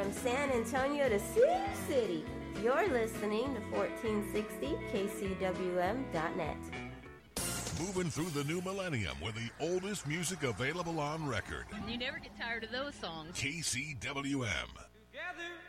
From San Antonio to Sioux City, you're listening to 1460kcwm.net. Moving through the new millennium with the oldest music available on record. You never get tired of those songs. KCWM. Together